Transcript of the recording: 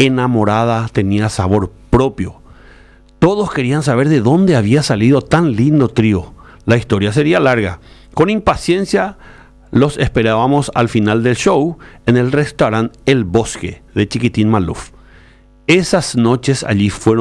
enamorada, tenía sabor propio. Todos querían saber de dónde había salido tan lindo trío. La historia sería larga. Con impaciencia los esperábamos al final del show en el restaurante El Bosque de Chiquitín Maluf. Esas noches allí fueron